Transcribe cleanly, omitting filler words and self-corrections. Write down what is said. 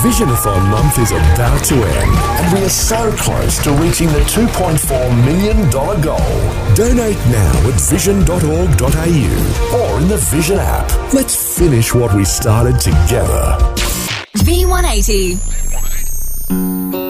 Visionathon month is about to end, and we are so close to reaching the $2.4 million goal. Donate now at vision.org.au or in the Vision app. Let's finish what we started together. V180.